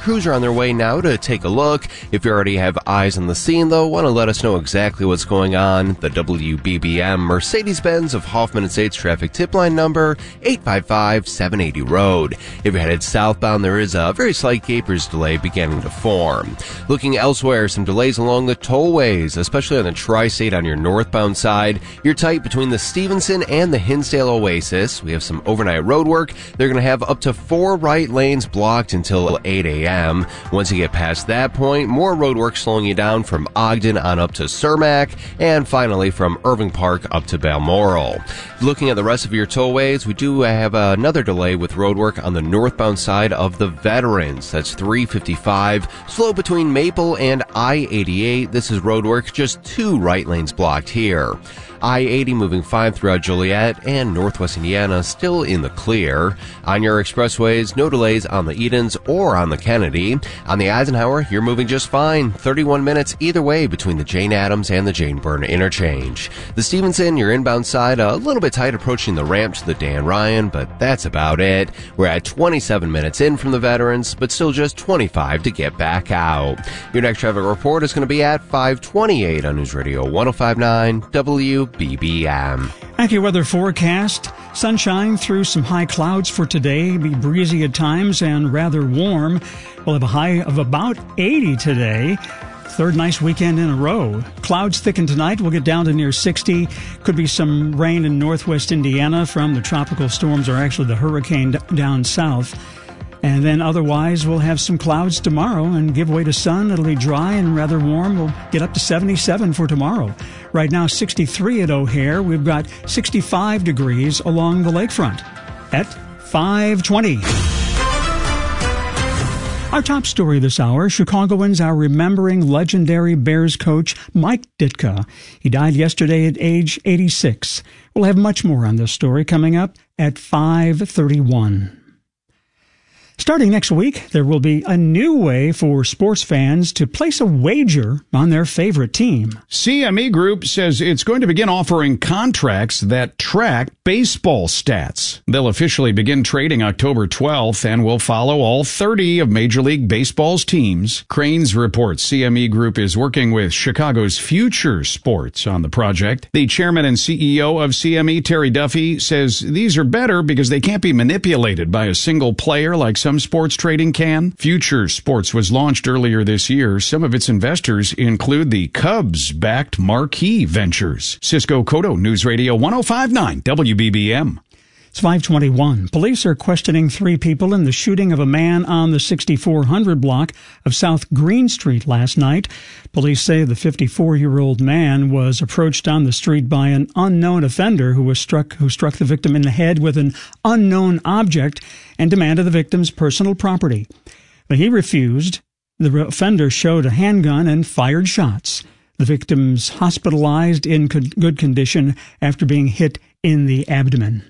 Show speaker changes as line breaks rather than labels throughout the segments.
crews are on their way now to take a look. If you already have eyes on the scene, though, want to let us know exactly what's going on. The WBBM Mercedes-Benz of Hoffman Estates traffic tip line number 855-780 Road. If you're headed southbound, there is a very slight Gapers delay beginning to form. Looking elsewhere, some delays along the tollways, especially on the Tri-State on your northbound side. You're tight between the Stevenson and the Hinsdale Oasis. We have some overnight road work. They're going to have up to 4 right lanes blocked until 8 a.m. Once you get past that point, more road work slowing you down from Ogden on up to Cermak, and finally from Irving Park up to Balmoral. Looking at the rest of your tollways, we do have another delay with road work on the northbound side of the Veterans. That's 355, slow between Maple and I-88. This is road work, just 2 right lanes blocked here. I-80 moving fine throughout Joliet, and Northwest Indiana still in the clear. On your expressways, no delays on the Edens or on the Kennedy. On the Eisenhower, you're moving just fine. 31 minutes either way between the Jane Addams and the Jane Byrne interchange. The Stevenson, your inbound side, a little bit tight approaching the ramp to the Dan Ryan, but that's about it. We're at 27 minutes in from the Veterans, but still just 25 to get back out. Your next traffic report is going to be at 5:28 on News Radio 105.9 WBBM.
AccuWeather forecast. Sunshine through some high clouds for today. Be breezy at times and rather warm. We'll have a high of about 80 today. Third nice weekend in a row. Clouds thicken tonight. We'll get down to near 60. Could be some rain in northwest Indiana from the tropical storms, or actually the hurricane down south. And then otherwise, we'll have some clouds tomorrow and give way to sun. It'll be dry and rather warm. We'll get up to 77 for tomorrow. Right now, 63 at O'Hare. We've got 65 degrees along the lakefront at 5:20. Our top story this hour, Chicagoans are remembering legendary Bears coach Mike Ditka. He died yesterday at age 86. We'll have much more on this story coming up at 5:31. Starting next week, there will be a new way for sports fans to place a wager on their favorite team.
CME Group says it's going to begin offering contracts that track baseball stats. They'll officially begin trading October 12th and will follow all 30 of Major League Baseball's teams. Cranes reports CME Group is working with Chicago's Future Sports on the project. The chairman and CEO of CME, Terry Duffy, says these are better because they can't be manipulated by a single player like some sports trading can. Future Sports was launched earlier this year. Some of its investors include the Cubs-backed Marquee Ventures. Cisco Cotto, News Radio 105.9 WBBM.
It's 5:21. Police are questioning 3 people in the shooting of a man on the 6400 block of South Green Street last night. Police say the 54-year-old man was approached on the street by an unknown offender who struck the victim in the head with an unknown object and demanded the victim's personal property. But he refused. The offender showed a handgun and fired shots. The victim's hospitalized in good condition after being hit in the abdomen.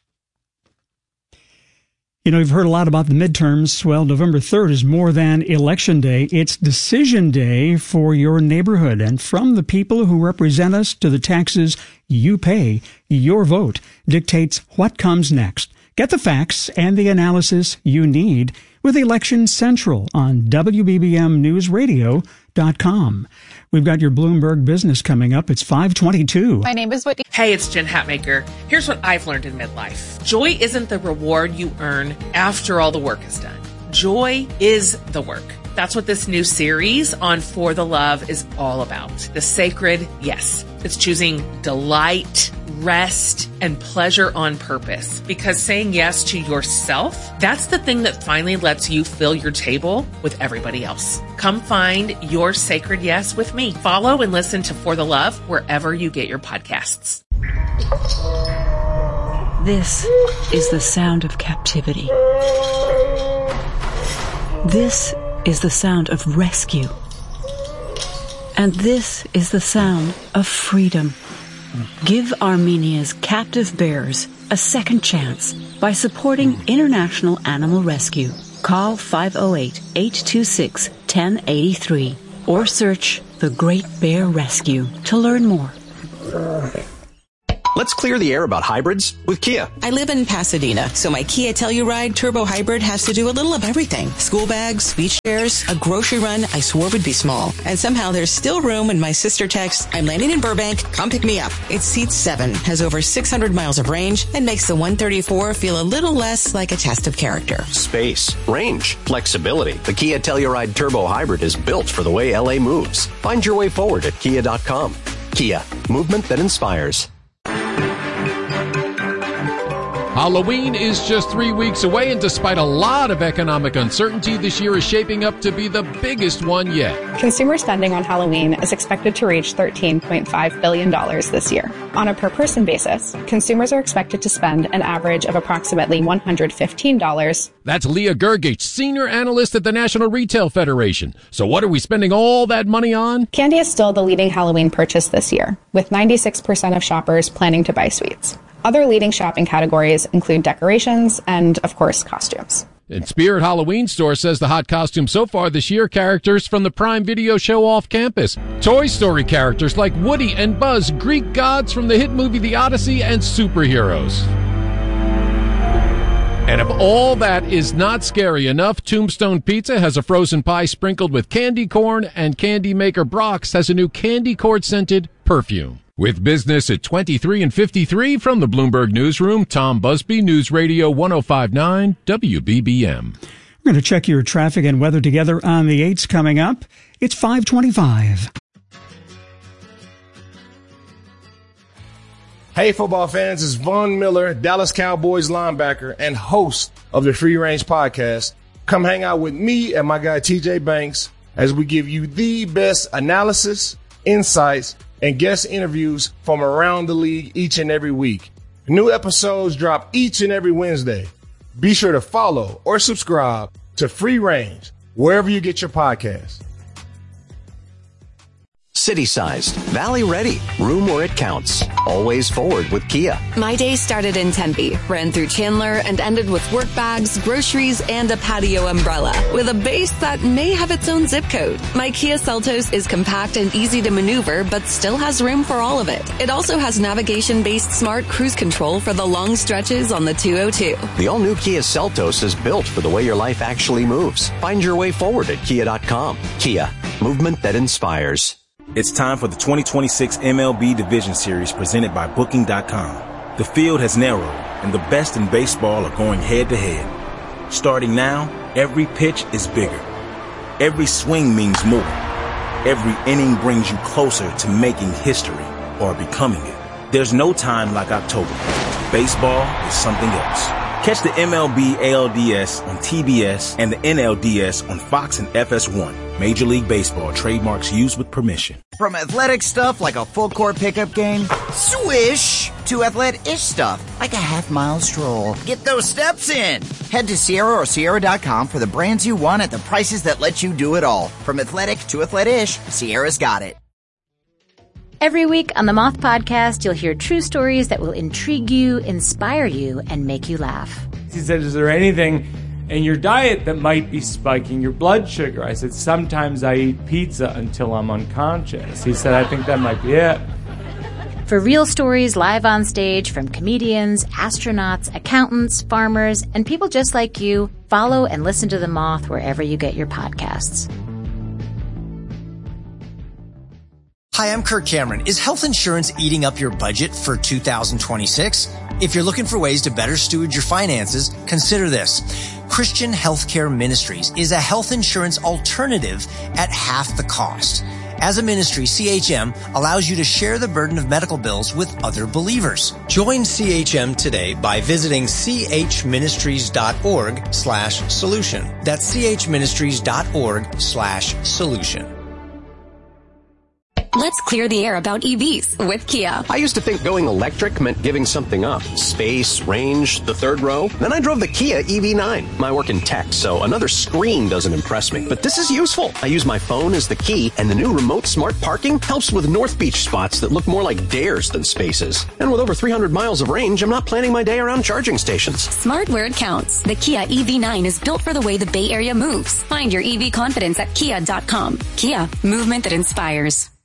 You know, you've heard a lot about the midterms. Well, November 3rd is more than Election Day. It's decision day for your neighborhood. And from the people who represent us to the taxes you pay, your vote dictates what comes next. Get the facts and the analysis you need with Election Central on WBBMNewsRadio.com. We've got your Bloomberg Business coming up. It's 5:22.
My name is Whitney.
Hey, it's Jen Hatmaker. Here's what I've learned in midlife. Joy isn't the reward you earn after all the work is done. Joy is the work. That's what this new series on For the Love is all about. The sacred yes. It's choosing delight, rest, and pleasure on purpose. Because saying yes to yourself, that's the thing that finally lets you fill your table with everybody else. Come find your sacred yes with me. Follow and listen to For the Love wherever you get your podcasts.
This is the sound of captivity. This is the sound of rescue. And this is the sound of freedom. Give Armenia's captive bears a second chance by supporting International Animal Rescue. Call 508-826-1083 or search The Great Bear Rescue to learn more.
Let's clear the air about hybrids with Kia.
I live in Pasadena, so my Kia Telluride Turbo Hybrid has to do a little of everything. School bags, beach chairs, a grocery run I swore would be small. And somehow there's still room when my sister texts, I'm landing in Burbank, come pick me up. It seats 7, has over 600 miles of range, and makes the 134 feel a little less like a test of character.
Space, range, flexibility. The Kia Telluride Turbo Hybrid is built for the way LA moves. Find your way forward at Kia.com. Kia, movement that inspires.
Halloween is just 3 weeks away, and despite a lot of economic uncertainty, this year is shaping up to be the biggest one yet.
Consumer spending on Halloween is expected to reach $13.5 billion this year. On a per-person basis, consumers are expected to spend an average of approximately $115.
That's Leah Gergich, senior analyst at the National Retail Federation. So what are we spending all that money on?
Candy is still the leading Halloween purchase this year, with 96% of shoppers planning to buy sweets. Other leading shopping categories include decorations and, of course, costumes.
And Spirit Halloween Store says the hot costumes so far this year, characters from the Prime Video show Off Campus. Toy Story characters like Woody and Buzz, Greek gods from the hit movie The Odyssey, and superheroes. And if all that is not scary enough, Tombstone Pizza has a frozen pie sprinkled with candy corn, and candy maker Brock's has a new candy corn-scented perfume. With business at 23 and 53 from the Bloomberg Newsroom, Tom Busby, News Radio 105.9 WBBM.
We're going to check your traffic and weather together on the 8s coming up. It's 5:25.
Hey, football fans, it's Von Miller, Dallas Cowboys linebacker and host of the Free Range Podcast. Come hang out with me and my guy TJ Banks as we give you the best analysis, insights, and guest interviews from around the league each and every week. New episodes drop each and every Wednesday. Be sure to follow or subscribe to Free Range wherever you get your podcasts.
City-sized, valley-ready, room where it counts. Always forward with Kia.
My day started in Tempe, ran through Chandler, and ended with work bags, groceries, and a patio umbrella, with a base that may have its own zip code. My Kia Seltos is compact and easy to maneuver, but still has room for all of it. It also has navigation-based smart cruise control for the long stretches on the 202.
The all-new Kia Seltos is built for the way your life actually moves. Find your way forward at Kia.com. Kia, movement that inspires.
It's time for the 2026 MLB Division Series presented by Booking.com. The field has narrowed, and the best in baseball are going head-to-head. Starting now, every pitch is bigger. Every swing means more. Every inning brings you closer to making history or becoming it. There's no time like October. Baseball is something else. Catch the MLB ALDS on TBS and the NLDS on Fox and FS1. Major League Baseball trademarks used with permission.
From athletic stuff like a full-court pickup game, swish, to athletic-ish stuff like a half-mile stroll. Get those steps in. Head to Sierra or Sierra.com for the brands you want at the prices that let you do it all. From athletic to athletic-ish, Sierra's got it.
Every week on the Moth Podcast, you'll hear true stories that will intrigue you, inspire you, and make you laugh.
He said, is there anything in your diet that might be spiking your blood sugar? I said, sometimes I eat pizza until I'm unconscious. He said, I think that might be it.
For real stories live on stage from comedians, astronauts, accountants, farmers, and people just like you, follow and listen to The Moth wherever you get your podcasts.
Hi, I'm Kirk Cameron. Is health insurance eating up your budget for 2026? If you're looking for ways to better steward your finances, consider this. Christian Healthcare Ministries is a health insurance alternative at half the cost. As a ministry, CHM allows you to share the burden of medical bills with other believers. Join CHM today by visiting chministries.org/solution. That's chministries.org/solution.
Let's clear the air about EVs with Kia.
I used to think going electric meant giving something up. Space, range, the third row. Then I drove the Kia EV9. I work in tech, so another screen doesn't impress me. But this is useful. I use my phone as the key, and the new remote smart parking helps with North Beach spots that look more like dares than spaces. And with over 300 miles of range, I'm not planning my day around charging stations.
Smart where it counts. The Kia EV9 is built for the way the Bay Area moves. Find your EV confidence at Kia.com. Kia, movement that inspires.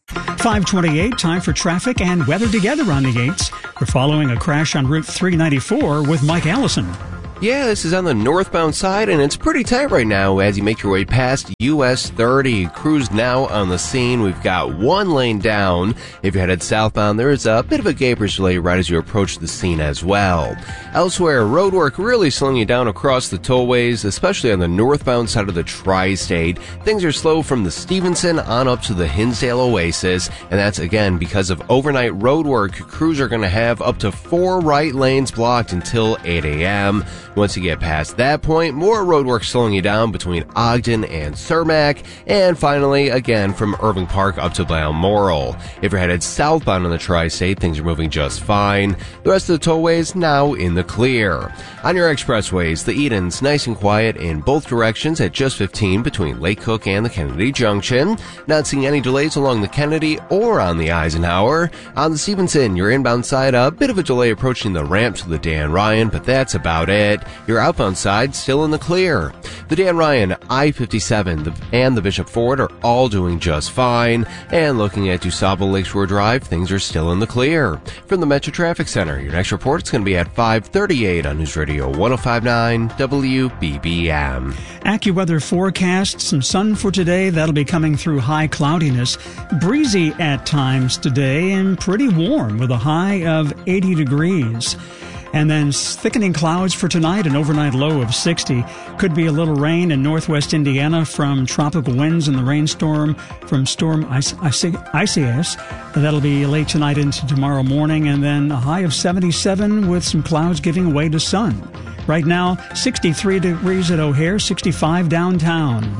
5:28, time for traffic and weather together on the 8s. We're following a crash on Route 394 with Mike Allison.
Yeah, this is on the northbound side, and it's pretty tight right now as you make your way past US 30. Crews now on the scene. We've got one lane down. If you're headed southbound, there is a bit of a gapers delay right as you approach the scene as well. Elsewhere, roadwork really slowing you down across the tollways, especially on the northbound side of the Tri-State. Things are slow from the Stevenson on up to the Hinsdale Oasis, and that's again because of overnight roadwork. Crews are going to have up to 4 right lanes blocked until 8 a.m. Once you get past that point, more roadwork slowing you down between Ogden and Cermak, and finally, again, from Irving Park up to Balmoral. If you're headed southbound on the Tri-State, things are moving just fine. The rest of the tollways now in the clear. On your expressways, the Edens nice and quiet in both directions at just 15 between Lake Cook and the Kennedy Junction. Not seeing any delays along the Kennedy or on the Eisenhower. On the Stevenson, your inbound side, a bit of a delay approaching the ramp to the Dan Ryan, but that's about it. Your outbound side still in the clear. The Dan Ryan, I-57, and the Bishop Ford are all doing just fine. And looking at DuSable Lakeshore Drive, things are still in the clear. From the Metro Traffic Center, your next report is going to be at 5:38 on News Radio 105.9 WBBM.
AccuWeather forecast, some sun for today. That'll be coming through high cloudiness. Breezy at times today and pretty warm with a high of 80 degrees. And then thickening clouds for tonight, an overnight low of 60. Could be a little rain in northwest Indiana from tropical winds and the rainstorm from storm Isaias. That'll be late tonight into tomorrow morning. And then a high of 77 with some clouds giving way to sun. Right now, 63 degrees at O'Hare, 65 downtown.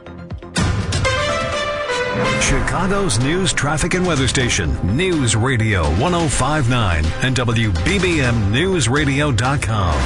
Chicago's news, traffic, and weather station, News Radio 105.9 and WBBMNewsRadio.com.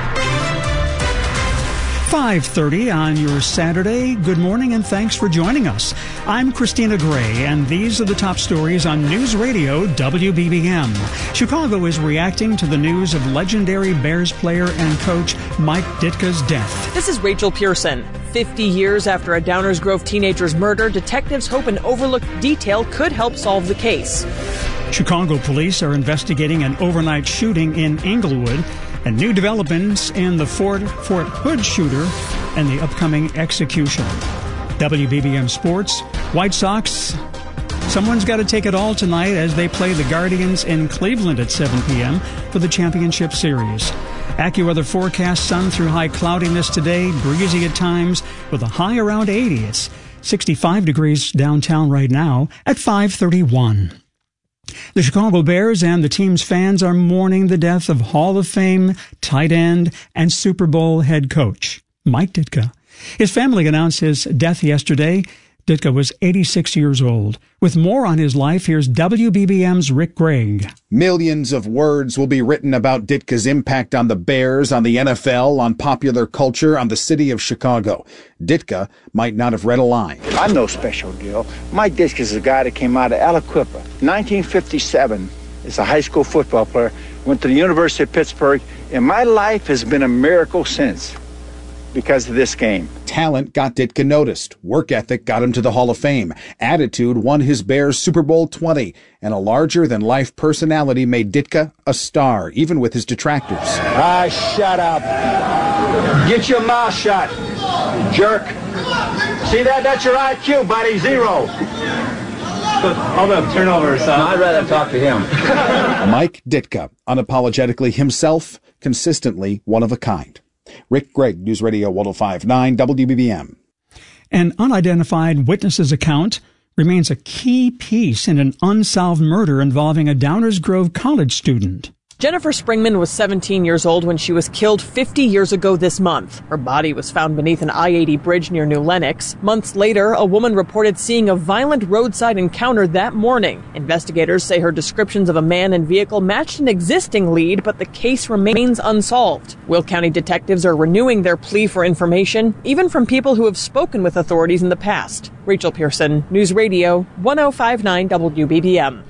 5:30 on your Saturday. Good morning and thanks for joining us. I'm Christina Gray, and these are the top stories on News Radio WBBM. Chicago is reacting to the news of legendary Bears player and coach Mike Ditka's death.
This is Rachel Pearson. 50 years after a Downers Grove teenager's murder, detectives hope an overlooked detail could help solve the case.
Chicago police are investigating an overnight shooting in Englewood, and new developments in the Fort Hood shooter and the upcoming execution. WBBM Sports, White Sox, someone's got to take it all tonight as they play the Guardians in Cleveland at 7 p.m. for the championship series. AccuWeather forecast, sun through high cloudiness today, breezy at times with a high around 80. It's 65 degrees downtown right now at 5:31. The Chicago Bears and the team's fans are mourning the death of Hall of Fame tight end and Super Bowl head coach Mike Ditka. His family announced his death yesterday. Ditka was 86 years old. With more on his life, here's WBBM's Rick Gregg.
Millions of words will be written about Ditka's impact on the Bears, on the NFL, on popular culture, on the city of Chicago. Ditka might not have read a line.
I'm no special deal. Mike Ditka is a guy that came out of Aliquippa. 1957 is a high school football player. Went to the University of Pittsburgh, and my life has been a miracle since. Because of this game.
Talent got Ditka noticed. Work ethic got him to the Hall of Fame. Attitude won his Bears Super Bowl 20. And a larger-than-life personality made Ditka a star, even with his detractors.
Shut up. Get your mouth shut, jerk. See that? That's your IQ, buddy. 0.
Hold up, turn over, son.
I'd rather talk to him.
Mike Ditka, unapologetically himself, consistently one of a kind. Rick Gregg, News Radio 105.9 WBBM.
An unidentified witness's account remains a key piece in an unsolved murder involving a Downers Grove college student.
Jennifer Springman was 17 years old when she was killed 50 years ago this month. Her body was found beneath an I-80 bridge near New Lenox. Months later, a woman reported seeing a violent roadside encounter that morning. Investigators say her descriptions of a man and vehicle matched an existing lead, but the case remains unsolved. Will County detectives are renewing their plea for information, even from people who have spoken with authorities in the past. Rachel Pearson, News Radio 105.9 WBBM.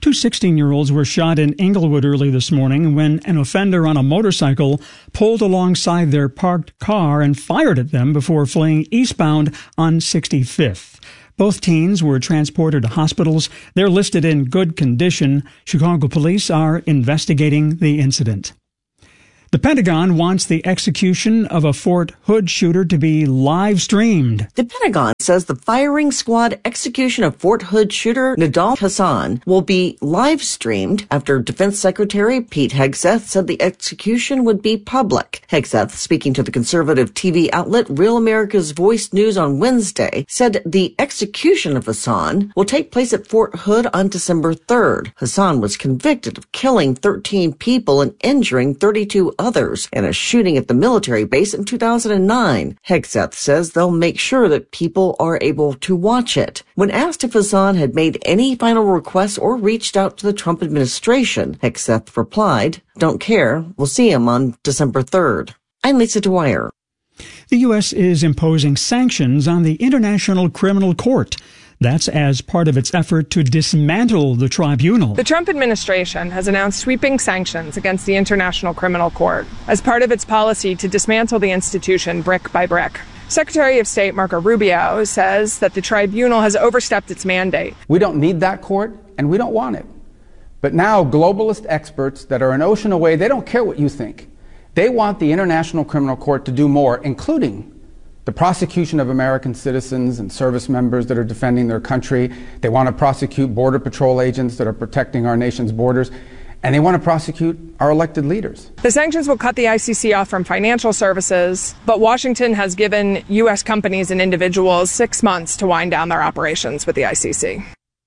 Two 16-year-olds were shot in Inglewood early this morning when an offender on a motorcycle pulled alongside their parked car and fired at them before fleeing eastbound on 65th. Both teens were transported to hospitals. They're listed in good condition. Chicago police are investigating the incident. The Pentagon wants the execution of a Fort Hood shooter to be live-streamed.
The Pentagon says the firing squad execution of Fort Hood shooter Nidal Hasan will be live-streamed after Defense Secretary Pete Hegseth said the execution would be public. Hegseth, speaking to the conservative TV outlet Real America's Voice News on Wednesday, said the execution of Hasan will take place at Fort Hood on December 3rd. Hasan was convicted of killing 13 people and injuring 32 others in a shooting at the military base in 2009. Hegseth says they'll make sure that people are able to watch it. When asked if Hasan had made any final requests or reached out to the Trump administration, Hegseth replied, "Don't care. We'll see him on December 3rd. I'm Lisa Dwyer.
The U.S. is imposing sanctions on the International Criminal Court. That's as part of its effort to dismantle the tribunal.
The Trump administration has announced sweeping sanctions against the International Criminal Court as part of its policy to dismantle the institution brick by brick. Secretary of State Marco Rubio says that the tribunal has overstepped its mandate.
We don't need that court, and we don't want it. But now globalist experts that are an ocean away, they don't care what you think. They want the International Criminal Court to do more, including the prosecution of American citizens and service members that are defending their country. They want to prosecute Border Patrol agents that are protecting our nation's borders. And they want to prosecute our elected leaders.
The sanctions will cut the ICC off from financial services, but Washington has given U.S. companies and individuals 6 months to wind down their operations with the ICC.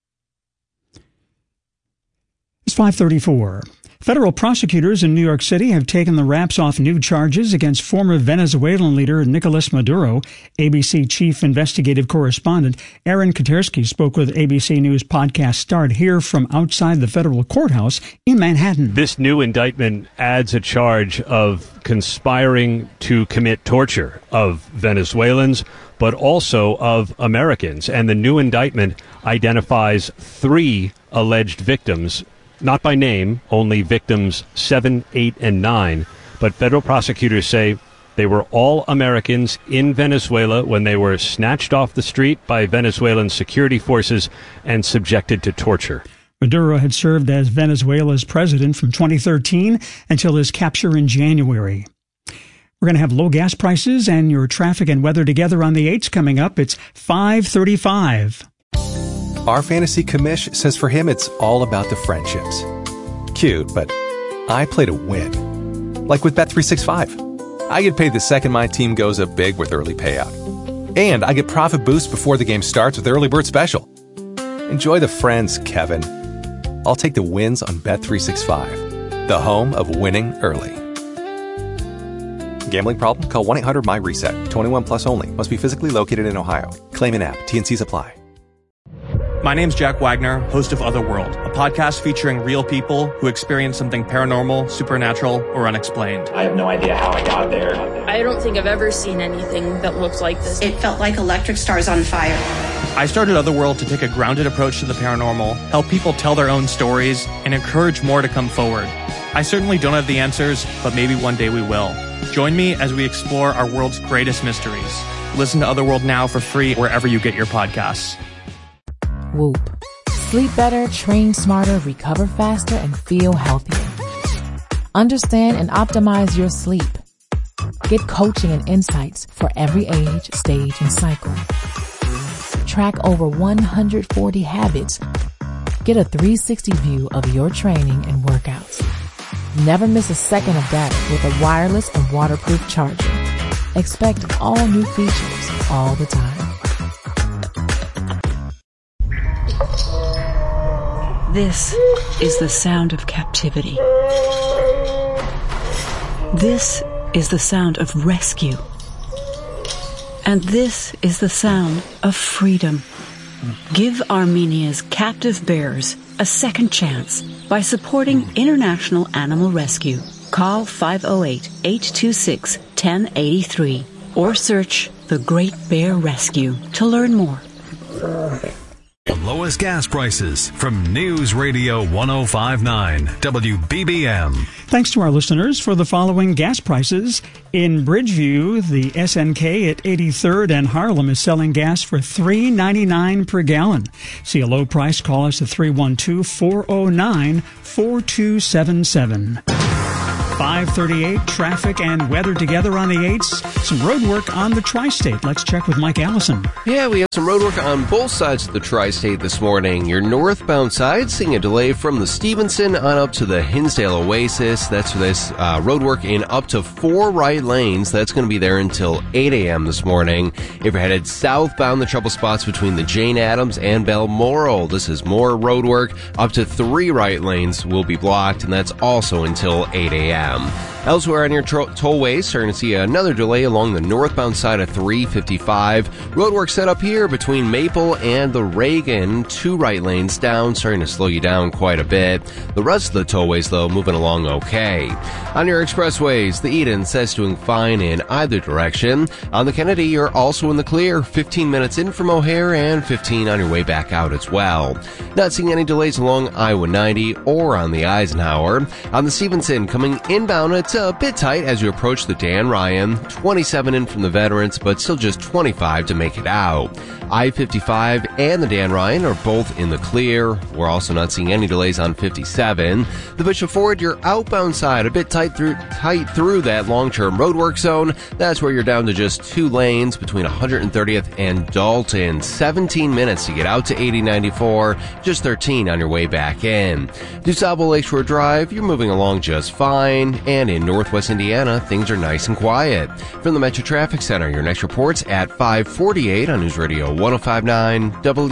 It's 5:34. Federal prosecutors in New York City have taken the wraps off new charges against former Venezuelan leader Nicolas Maduro. ABC chief investigative correspondent Aaron Katersky spoke with ABC News podcast Start here from outside the federal courthouse in Manhattan.
This new indictment adds a charge of conspiring to commit torture of Venezuelans, but also of Americans. And the new indictment identifies 3 alleged victims, not by name, only victims 7, 8, and 9. But federal prosecutors say they were all Americans in Venezuela when they were snatched off the street by Venezuelan security forces and subjected to torture.
Maduro had served as Venezuela's president from 2013 until his capture in January. We're going to have low gas prices and your traffic and weather together on the 8s coming up. It's 5:35.
Our fantasy commish says for him it's all about the friendships. Cute, but I play to win. Like with Bet365. I get paid the second my team goes up big with early payout. And I get profit boost before the game starts with Early Bird Special. Enjoy the friends, Kevin. I'll take the wins on Bet365. The home of winning early. Gambling problem? Call 1-800-MY-RESET. 21 plus only. Must be physically located in Ohio. Claim in app. T&Cs apply.
My name's Jack Wagner, host of Otherworld, a podcast featuring real people who experience something paranormal, supernatural, or unexplained.
I have no idea how I got there.
I don't think I've ever seen anything that looks like this.
It felt like electric stars on fire.
I started Otherworld to take a grounded approach to the paranormal, help people tell their own stories, and encourage more to come forward. I certainly don't have the answers, but maybe one day we will. Join me as we explore our world's greatest mysteries. Listen to Otherworld now for free wherever you get your podcasts.
Whoop. Sleep better, train smarter, recover faster, and feel healthier. Understand and optimize your sleep. Get coaching and insights for every age, stage, and cycle. Track over 140 habits. Get a 360 view of your training and workouts. Never miss a second of data with a wireless and waterproof charger. Expect all new features all the time.
This is the sound of captivity. This is the sound of rescue. And this is the sound of freedom. Give Armenia's captive bears a second chance by supporting International Animal Rescue. Call 508-826-1083 or search The Great Bear Rescue to learn more.
The lowest gas prices from News Radio 105.9 WBBM.
Thanks to our listeners for the following gas prices. In Bridgeview, the SNK at 83rd and Harlem is selling gas for $3.99 per gallon. See a low price, call us at 312-409-4277. 5:38, traffic and weather together on the 8s. Some road work on the Tri-State. Let's check with Mike Allison.
Yeah, we have some road work on both sides of the Tri-State this morning. Your northbound side seeing a delay from the Stevenson on up to the Hinsdale Oasis. That's for this road work in up to 4 right lanes. That's going to be there until 8 a.m. this morning. If you're headed southbound, the trouble spots between the Jane Addams and Balmoral. This is more road work. Up to 3 right lanes will be blocked, and that's also until 8 a.m. Elsewhere on your tollways, starting to see another delay along the northbound side of 355. Roadwork set up here between Maple and the Reagan. 2 right lanes down, starting to slow you down quite a bit. The rest of the tollways, though, moving along okay. On your expressways, the Eden says doing fine in either direction. On the Kennedy, you're also in the clear. 15 minutes in from O'Hare and 15 on your way back out as well. Not seeing any delays along I-190 or on the Eisenhower. On the Stevenson, coming inbound, it's a bit tight as you approach the Dan Ryan. 27 in from the Veterans, but still just 25 to make it out. I-55 and the Dan Ryan are both in the clear. We're also not seeing any delays on 57. The Bishop Ford, your outbound side, a bit tight through that long-term roadwork zone. That's where you're down to just 2 lanes between 130th and Dalton. 17 minutes to get out to 8094, just 13 on your way back in. DuSable Lakeshore Drive, you're moving along just fine. And in Northwest Indiana, things are nice and quiet. From the Metro Traffic Center, your next report's at 5:48 on News Radio 105.9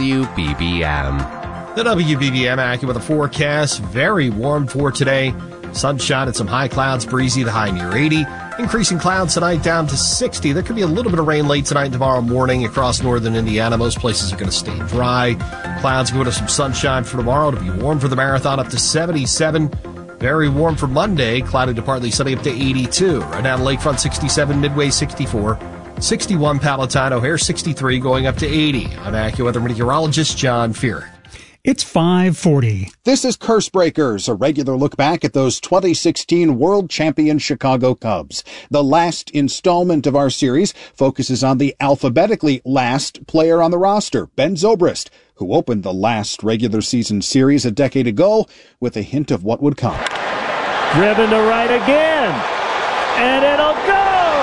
WBBM.
The WBBM AccuWeather forecast, very warm for today. Sunshine and some high clouds, breezy, the high near 80. Increasing clouds tonight down to 60. There could be a little bit of rain late tonight and tomorrow morning across northern Indiana. Most places are going to stay dry. Clouds go to some sunshine for tomorrow to be warm for the marathon up to 77. Very warm for Monday, cloudy to partly sunny up to 82. Right now, Lakefront 67, Midway 64, 61 Palatine, O'Hare 63, going up to 80. I'm AccuWeather meteorologist John Fear.
It's 5:40.
This is Curse Breakers, a regular look back at those 2016 World Champion Chicago Cubs. The last installment of our series focuses on the alphabetically last player on the roster, Ben Zobrist, who opened the last regular season series a decade ago with a hint of what would come.
Driven to right again, and it'll go!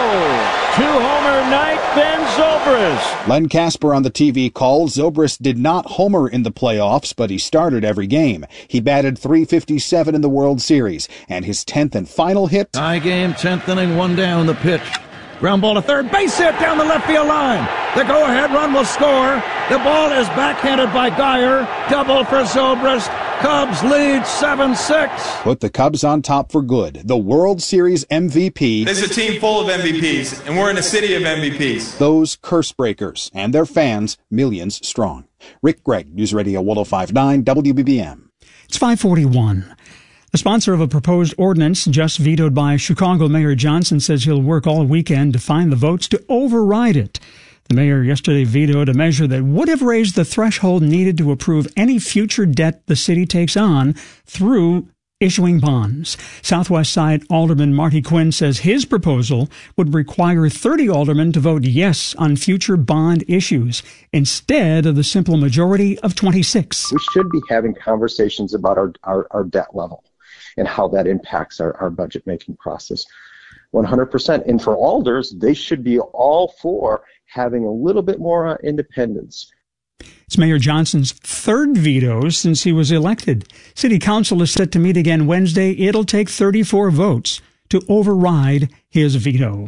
2-homer night, Ben Zobrist.
Len Casper on the TV call. Zobrist did not homer in the playoffs, but he started every game. He batted .357 in the World Series, and his 10th and final hit.
Tie game, 10th inning, 1 down the pitch. Ground ball to third, base hit down the left field line. The go-ahead run will score. The ball is backhanded by Geyer. Double for Zobrist. Cubs lead 7-6.
Put the Cubs on top for good. The World Series MVP.
This is a team full of MVPs, and we're in a city of MVPs.
Those Curse Breakers and their fans, millions strong. Rick Gregg, News Radio 105.9 WBBM.
It's 5:41. The sponsor of a proposed ordinance just vetoed by Chicago Mayor Johnson says he'll work all weekend to find the votes to override it. The mayor yesterday vetoed a measure that would have raised the threshold needed to approve any future debt the city takes on through issuing bonds. Southwest Side Alderman Marty Quinn says his proposal would require 30 aldermen to vote yes on future bond issues instead of the simple majority of 26.
We should be having conversations about our debt level and how that impacts our budget-making process. 100%. And for alders, they should be all for having a little bit more independence.
It's Mayor Johnson's third veto since he was elected. City Council is set to meet again Wednesday. It'll take 34 votes to override his veto.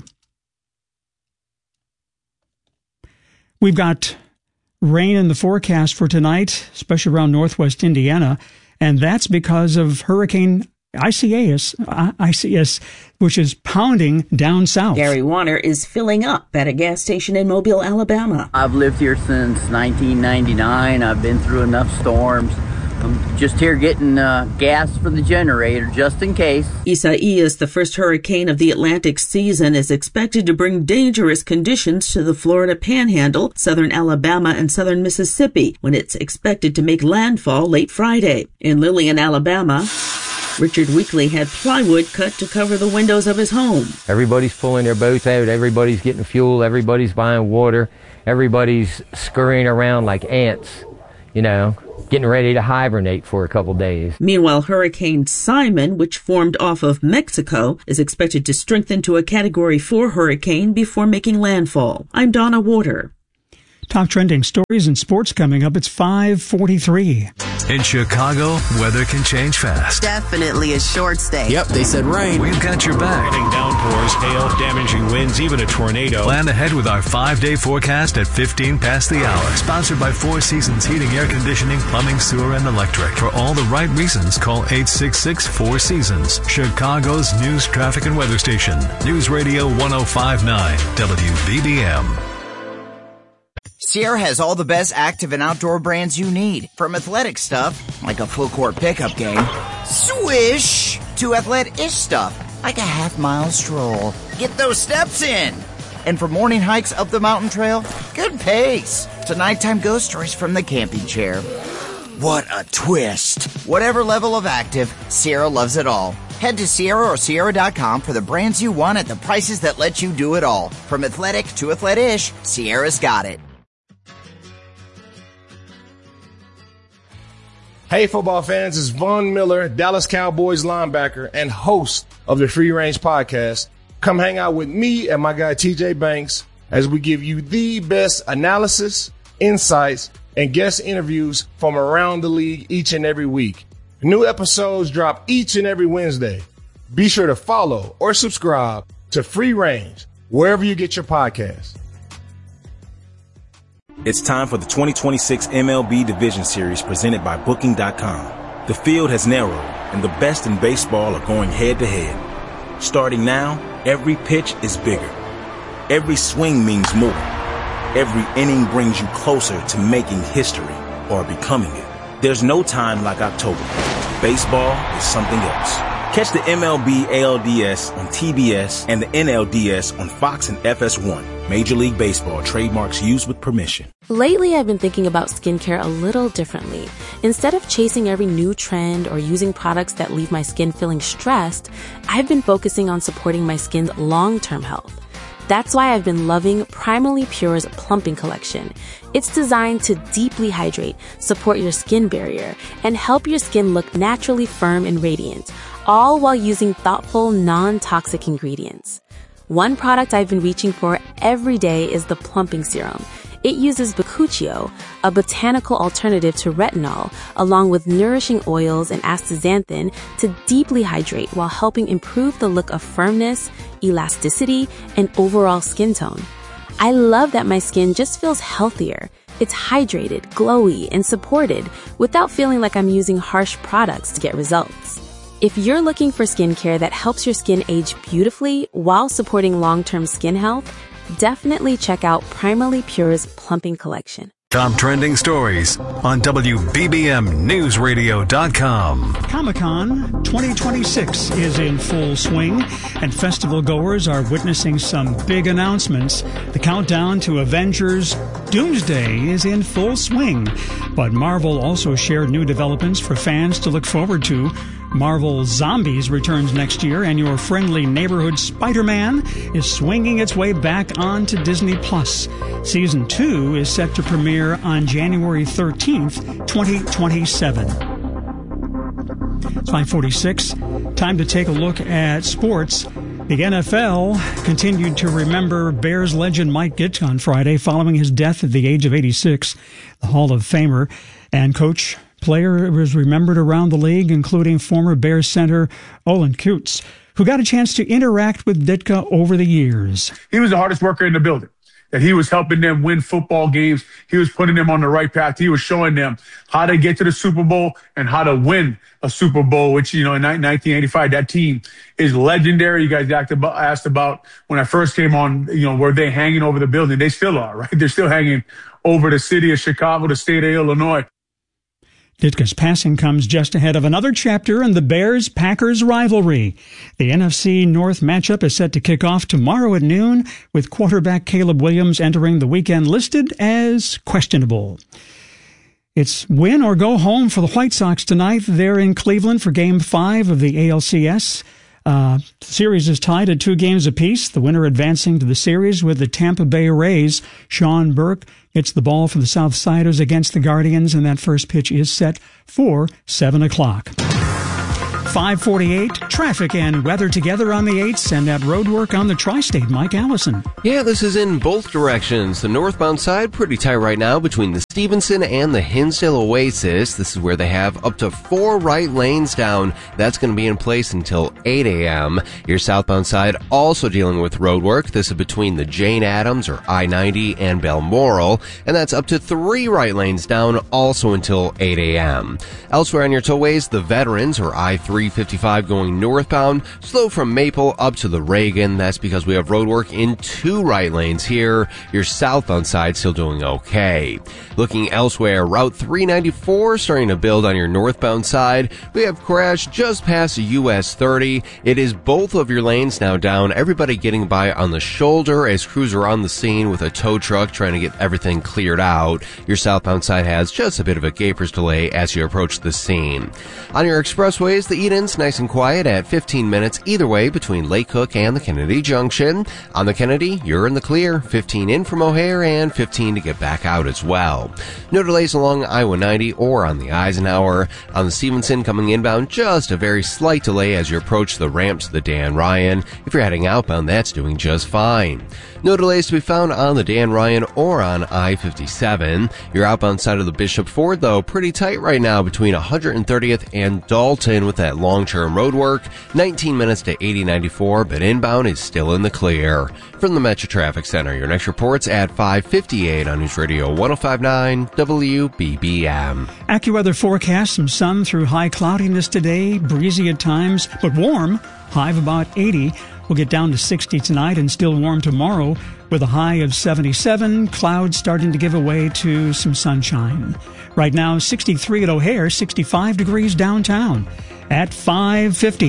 We've got rain in the forecast for tonight, especially around northwest Indiana, and that's because of Hurricane ICS, which is pounding down south.
Gary Warner is filling up at a gas station in Mobile, Alabama.
I've lived here since 1999. I've been through enough storms.
I'm just here getting gas for the generator, just in case.
Isaias, the first hurricane of the Atlantic season, is expected to bring dangerous conditions to the Florida Panhandle, southern Alabama, and southern Mississippi, when it's expected to make landfall late Friday. In Lillian, Alabama, Richard Weekly had plywood cut to cover the windows of his home.
Everybody's pulling their boats out. Everybody's getting fuel. Everybody's buying water. Everybody's scurrying around like ants, getting ready to hibernate for a couple days.
Meanwhile, Hurricane Simon, which formed off of Mexico, is expected to strengthen to a Category 4 hurricane before making landfall. I'm Donna Water.
Top trending stories and sports coming up. It's 5:43.
In Chicago, weather can change fast.
Definitely a short stay.
Yep, they said rain.
We've got your back.
Hitting downpours, hail, damaging winds, even a tornado.
Plan ahead with our 5-day forecast at 15 past the hour. Sponsored by Four Seasons Heating, Air Conditioning, Plumbing, Sewer, and Electric. For all the right reasons, call 866-4Seasons. Chicago's news, traffic, and weather station. News Radio 105.9 WBBM.
Sierra has all the best active and outdoor brands you need. From athletic stuff, like a full court pickup game, swish, to athletic-ish stuff, like a half-mile stroll. Get those steps in. And for morning hikes up the mountain trail, good pace. To nighttime ghost stories from the camping chair. What a twist. Whatever level of active, Sierra loves it all. Head to Sierra or Sierra.com for the brands you want at the prices that let you do it all. From athletic to athletic-ish, Sierra's got it.
Hey, football fans, it's Von Miller, Dallas Cowboys linebacker and host of the Free Range Podcast. Come hang out with me and my guy TJ Banks as we give you the best analysis, insights, and guest interviews from around the league each and every week. New episodes drop each and every Wednesday. Be sure to follow or subscribe to Free Range wherever you get your podcasts.
It's time for the 2026 MLB Division Series presented by Booking.com. The field has narrowed, and the best in baseball are going head-to-head. Starting now, every pitch is bigger. Every swing means more. Every inning brings you closer to making history or becoming it. There's no time like October. Baseball is something else. Catch the MLB ALDS on TBS and the NLDS on Fox and FS1. Major League Baseball trademarks used with permission.
Lately, I've been thinking about skincare a little differently. Instead of chasing every new trend or using products that leave my skin feeling stressed, I've been focusing on supporting my skin's long-term health. That's why I've been loving Primally Pure's Plumping Collection. It's designed to deeply hydrate, support your skin barrier, and help your skin look naturally firm and radiant, all while using thoughtful, non-toxic ingredients. One product I've been reaching for every day is the Plumping Serum. It uses bakuchiol, a botanical alternative to retinol, along with nourishing oils and astaxanthin to deeply hydrate while helping improve the look of firmness, elasticity, and overall skin tone. I love that my skin just feels healthier. It's hydrated, glowy, and supported without feeling like I'm using harsh products to get results. If you're looking for skincare that helps your skin age beautifully while supporting long-term skin health, definitely check out Primally Pure's Plumping Collection.
Top trending stories on WBBMNewsRadio.com.
Comic-Con 2026 is in full swing, and festival goers are witnessing some big announcements. The countdown to Avengers Doomsday is in full swing, but Marvel also shared new developments for fans to look forward to. Marvel Zombies returns next year, and your friendly neighborhood Spider-Man is swinging its way back onto Disney+. Season 2 is set to premiere on January 13th, 2027. It's 5:46. Time to take a look at sports. The NFL continued to remember Bears legend Mike Ditka on Friday following his death at the age of 86. The Hall of Famer and player was remembered around the league, including former Bears center Olin Kutz, who got a chance to interact with Ditka over the years.
He was the hardest worker in the building. That he was helping them win football games. He was putting them on the right path. He was showing them how to get to the Super Bowl and how to win a Super Bowl, which, in 1985, that team is legendary. You guys asked about when I first came on, were they hanging over the building? They still are, right? They're still hanging over the city of Chicago, the state of Illinois.
Ditka's passing comes just ahead of another chapter in the Bears-Packers rivalry. The NFC North matchup is set to kick off tomorrow at noon, with quarterback Caleb Williams entering the weekend listed as questionable. It's win or go home for the White Sox tonight. They're in Cleveland for Game 5 of the ALCS. The series is tied at 2 games apiece. The winner advancing to the series with the Tampa Bay Rays. Sean Burke hits the ball for the Southsiders against the Guardians, and that first pitch is set for 7 o'clock. 5:48, traffic and weather together on the 8s and at roadwork on the Tri-State. Mike Allison.
Yeah, this is in both directions. The northbound side, pretty tight right now between the Stevenson and the Hinsdale Oasis. This is where they have up to 4 right lanes down. That's going to be in place until 8 a.m. Your southbound side also dealing with roadwork. This is between the Jane Addams or I-90 and Balmoral, and that's up to 3 right lanes down also until 8 a.m. Elsewhere on your tollways, the Veterans or I-355 going northbound, slow from Maple up to the Reagan. That's because we have roadwork in 2 right lanes here. Your southbound side still doing okay. Looking elsewhere, Route 394 starting to build on your northbound side. We have crash just past US 30. It is both of your lanes now down. Everybody getting by on the shoulder as crews are on the scene with a tow truck trying to get everything cleared out. Your southbound side has just a bit of a gaper's delay as you approach the scene. On your expressways, the Edens nice and quiet at 15 minutes either way between Lake Cook and the Kennedy Junction. On the Kennedy, you're in the clear. 15 in from O'Hare and 15 to get back out as well. No delays along I-190 or on the Eisenhower. On the Stevenson coming inbound, just a very slight delay as you approach the ramp to the Dan Ryan. If you're heading outbound, that's doing just fine. No delays to be found on the Dan Ryan or on I-57. Your outbound side of the Bishop Ford, though, pretty tight right now between 130th and Dalton with that long-term road work. 19 minutes to 80-94, but inbound is still in the clear. From the Metro Traffic Center, your next report's at 5:58 on News Radio 105.9 WBBM.
AccuWeather forecast, some sun through high cloudiness today, breezy at times, but warm, high of about 80. We'll get down to 60 tonight and still warm tomorrow with a high of 77. Clouds starting to give way to some sunshine. Right now, 63 at O'Hare, 65 degrees downtown at 5:50.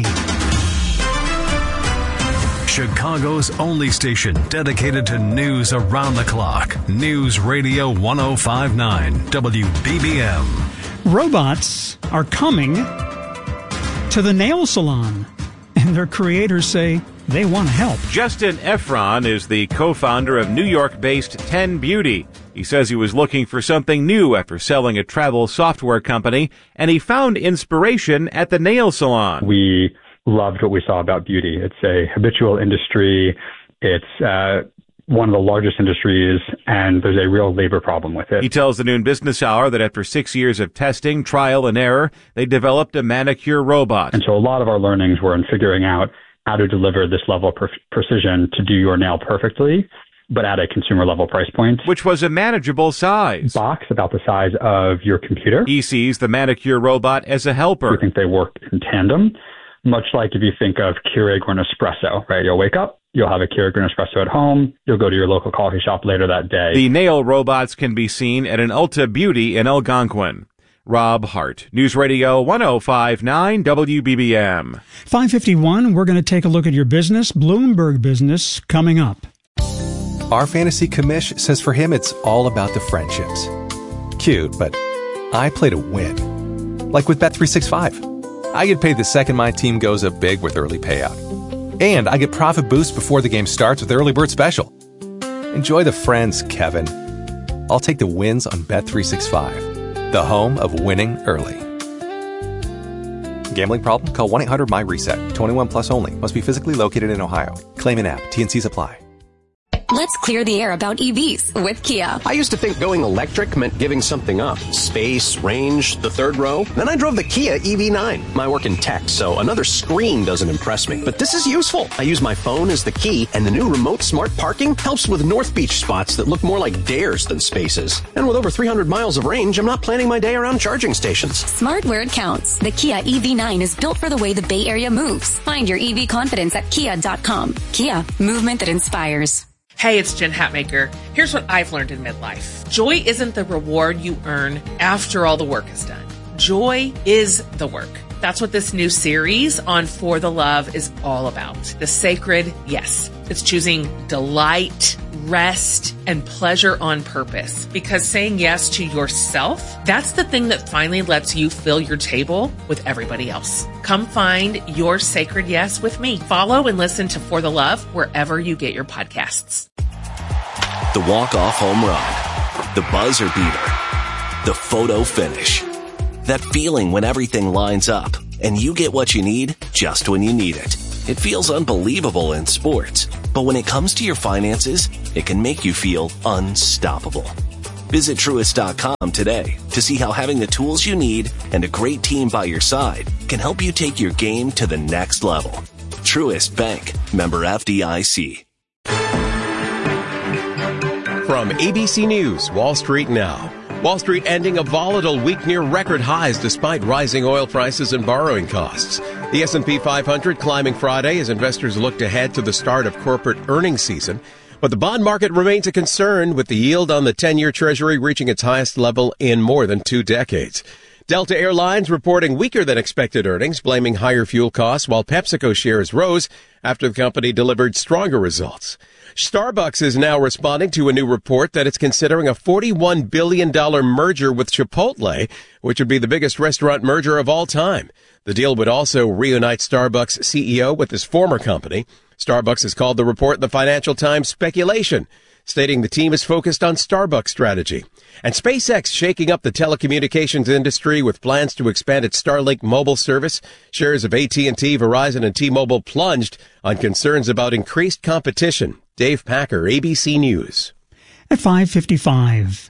Chicago's only station dedicated to news around the clock. News Radio 105.9 WBBM.
Robots are coming to the nail salon, and their creators say they want to help.
Justin Efron is the co-founder of New York-based 10 Beauty. He says he was looking for something new after selling a travel software company, and he found inspiration at the nail salon.
We loved what we saw about beauty. It's a habitual industry. It's one of the largest industries, and there's a real labor problem with it.
He tells the Noon Business Hour that after 6 years of testing, trial, and error, they developed a manicure robot.
And so a lot of our learnings were in figuring out how to deliver this level of precision to do your nail perfectly, but at a consumer level price point.
Which was a manageable size.
Box about the size of your computer.
He sees the manicure robot as a helper.
We think they work in tandem, much like if you think of Keurig or Nespresso, right? You'll wake up, you'll have a Keurig or Nespresso at home, you'll go to your local coffee shop later that day.
The nail robots can be seen at an Ulta Beauty in Algonquin. Rob Hart, News Radio 105.9 WBBM.
5:51, we're going to take a look at your business, Bloomberg Business, coming up.
Our fantasy commish says for him it's all about the friendships. Cute, but I play to win. Like with Bet365. I get paid the second my team goes up big with early payout. And I get profit boost before the game starts with Early Bird Special. Enjoy the friends, Kevin. I'll take the wins on Bet365. The home of winning early. Gambling problem? Call 1-800-MY-RESET. 21 plus only. Must be physically located in Ohio. Claim an app. T&Cs apply.
Let's clear the air about EVs with Kia.
I used to think going electric meant giving something up. Space, range, the third row. Then I drove the Kia EV9. I work in tech, so another screen doesn't impress me. But this is useful. I use my phone as the key, and the new remote smart parking helps with North Beach spots that look more like dares than spaces. And with over 300 miles of range, I'm not planning my day around charging stations.
Smart where it counts. The Kia EV9 is built for the way the Bay Area moves. Find your EV confidence at kia.com. Kia, movement that inspires.
Hey, it's Jen Hatmaker. Here's what I've learned in midlife. Joy isn't the reward you earn after all the work is done.
joy is the work. That's what this new series on For the Love is all about. The sacred yes. It's choosing delight, rest, and pleasure on purpose. Because saying yes to yourself, that's the thing that finally lets you fill your table with everybody else. Come find your sacred yes with me. Follow and listen to For the Love wherever you get your podcasts.
The walk-off home run, the buzzer beater, the photo finish. That feeling when everything lines up and you get what you need just when you need it. It feels unbelievable in sports, but when it comes to your finances, it can make you feel unstoppable. Visit Truist.com today to see how having the tools you need and a great team by your side can help you take your game to the next level. Truist Bank, member FDIC.
From ABC News, Wall Street Now. Wall Street ending a volatile week near record highs despite rising oil prices and borrowing costs. The S&P 500 climbing Friday as investors looked ahead to the start of corporate earnings season. But the bond market remains a concern, with the yield on the 10-year Treasury reaching its highest level in more than 2 decades. Delta Airlines reporting weaker than expected earnings, blaming higher fuel costs, while PepsiCo shares rose after the company delivered stronger results. Starbucks is now responding to a new report that it's considering a $41 billion merger with Chipotle, which would be the biggest restaurant merger of all time. The deal would also reunite Starbucks' CEO with his former company. Starbucks has called the report in the Financial Times speculation, stating the team is focused on Starbucks strategy. And SpaceX shaking up the telecommunications industry with plans to expand its Starlink mobile service. Shares of AT&T, Verizon, and T-Mobile plunged on concerns about increased competition. Dave Packer, ABC News.
At 5:55.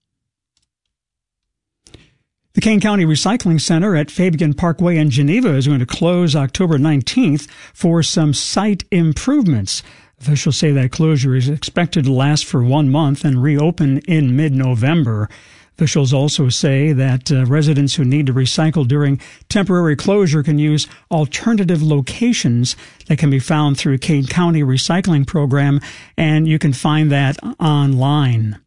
The Kane County Recycling Center at Fabian Parkway in Geneva is going to close October 19th for some site improvements. Officials say that closure is expected to last for 1 month and reopen in mid-November. Officials also say that residents who need to recycle during temporary closure can use alternative locations that can be found through Kane County Recycling Program, and you can find that online.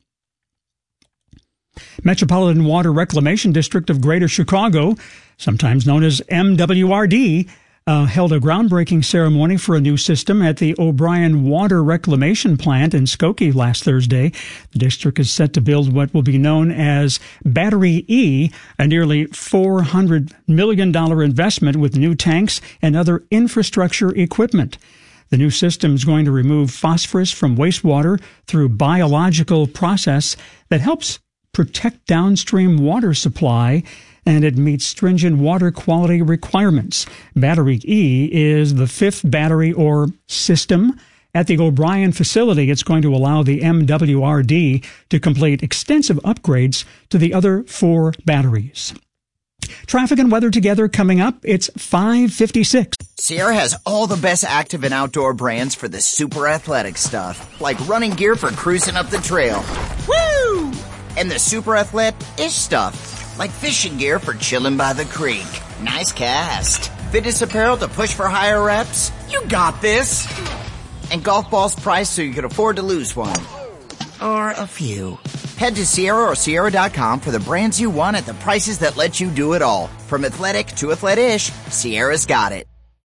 Metropolitan Water Reclamation District of Greater Chicago, sometimes known as MWRD, held a groundbreaking ceremony for a new system at the O'Brien Water Reclamation Plant in Skokie last Thursday. The district is set to build what will be known as Battery E, a nearly $400 million investment with new tanks and other infrastructure equipment. The new system is going to remove phosphorus from wastewater through biological process that helps protect downstream water supply, and it meets stringent water quality requirements. Battery E is the 5th battery or system at the O'Brien facility. It's going to allow the MWRD to complete extensive upgrades to the other 4 batteries. Traffic and weather together coming up. It's 5:56.
Sierra has all the best active and outdoor brands for the super athletic stuff, like running gear for cruising up the trail. Woo! And the super athletic-ish stuff, like fishing gear for chilling by the creek. Nice cast. Fitness apparel to push for higher reps. You got this. And golf balls priced so you can afford to lose one. Or a few. Head to Sierra or Sierra.com for the brands you want at the prices that let you do it all. From athletic to athletic-ish, Sierra's got it.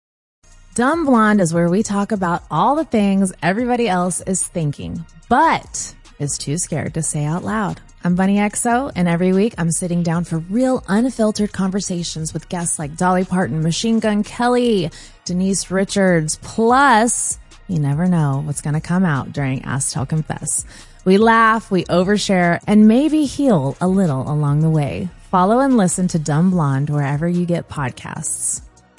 Dumb Blonde is where we talk about all the things everybody else is thinking, but is too scared to say out loud. I'm Bunny XO, and every week I'm sitting down for real unfiltered conversations with guests like Dolly Parton, Machine Gun Kelly, Denise Richards, plus you never know what's going to come out during Ask Tell Confess. We laugh, we overshare, and maybe heal a little along the way. Follow and listen to Dumb Blonde wherever you get podcasts.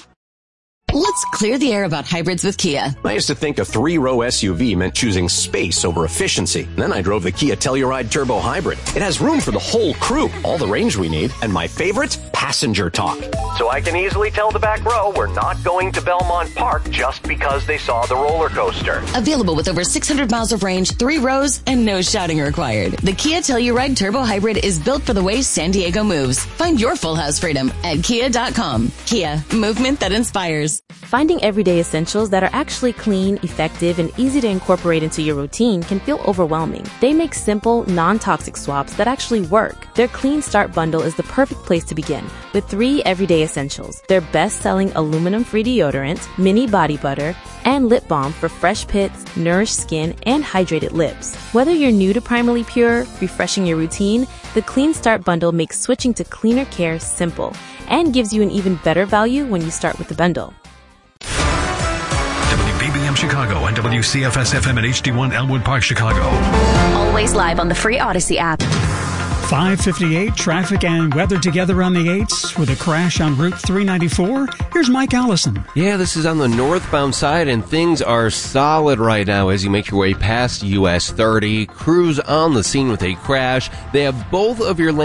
Let's clear the air about hybrids with Kia.
I used to think a 3-row SUV meant choosing space over efficiency. Then I drove the Kia Telluride Turbo Hybrid. It has room for the whole crew, all the range we need, and my favorite, passenger talk. So I can easily tell the back row we're not going to Belmont Park just because they saw the roller coaster.
Available with over 600 miles of range, 3 rows, and no shouting required. The Kia Telluride Turbo Hybrid is built for the way San Diego moves. Find your full house freedom at kia.com. Kia, movement that inspires.
Finding everyday essentials that are actually clean, effective, and easy to incorporate into your routine can feel overwhelming. They make simple, non-toxic swaps that actually work. Their Clean Start bundle is the perfect place to begin, with 3 everyday essentials. Their best-selling aluminum-free deodorant, mini body butter, and lip balm for fresh pits, nourished skin, and hydrated lips. Whether you're new to Primally Pure, refreshing your routine, the Clean Start bundle makes switching to cleaner care simple and gives you an even better value when you start with the bundle.
WBBM Chicago and WCFS-FM at HD1 Elmwood Park, Chicago.
Always live on the free Odyssey app.
5:58, traffic and weather together on the 8s with a crash on Route 394. Here's Mike Allison.
Yeah, this is on the northbound side, and things are solid right now as you make your way past US 30. Crews on the scene with a crash. They have both of your lanes